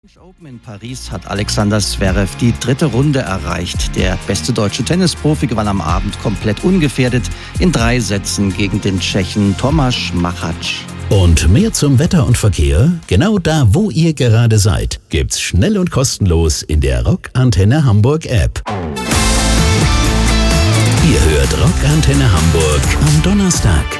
Open in Paris hat Alexander Zverev die dritte Runde erreicht. Der beste deutsche Tennisprofi gewann am Abend komplett ungefährdet in 3 Sätzen gegen den Tschechen Tomáš Machac. Und mehr zum Wetter und Verkehr, genau da, wo ihr gerade seid, gibt's schnell und kostenlos in der Rock Antenne Hamburg App. Ihr hört Rock Antenne Hamburg am Donnerstag.